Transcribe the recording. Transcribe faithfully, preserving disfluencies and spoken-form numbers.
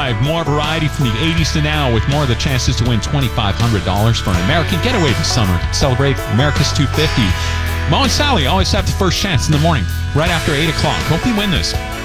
five. More variety from the eighties to now with more of the chances to win twenty-five hundred dollars for an American getaway this summer. Celebrate America's two fifty. Mo and Sally always have the first chance in the morning, right after eight o'clock. Hope you win this.